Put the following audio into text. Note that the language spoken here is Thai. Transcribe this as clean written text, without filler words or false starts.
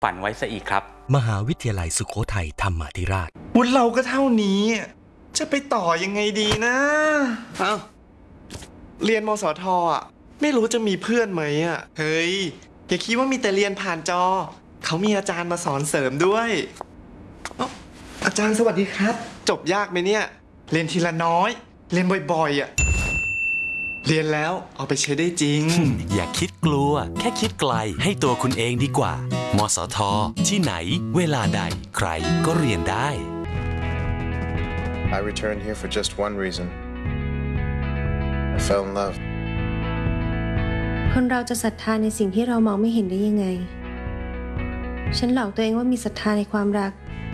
ฝันไว้ซะอีกครับมหาวิทยาลัยสุโขทัยธรรมาธิราชวุฒิเราก็เท่านี้จะไปต่อยังไงดีนะเอ้าเรียนมสทอ่ะไม่รู้จะมีเพื่อนไหมอ่ะเฮ้ยอย่าคิดว่ามีแต่เรียนผ่านจอเขามีอาจารย์มาสอนเสริมด้วยอาจารย์สวัสดีครับจบยากไหมเนี่ยเรียนทีละน้อยเรียนบ่อยๆอ่ะเรียนแล้วเอาไปใช้ได้จริงอย่าคิดกลัวแค่คิดไกลให้ตัวคุณเองดีกว่า มสท ที่ไหนเวลาใดใครก็เรียนได้ I returned here for just one reason. I fell in love. คนเราจะศรัทธาในสิ่งที่เรามองไม่เห็นได้ยังไงฉันหลอกตัวเองว่ามีศรัทธาในความรัก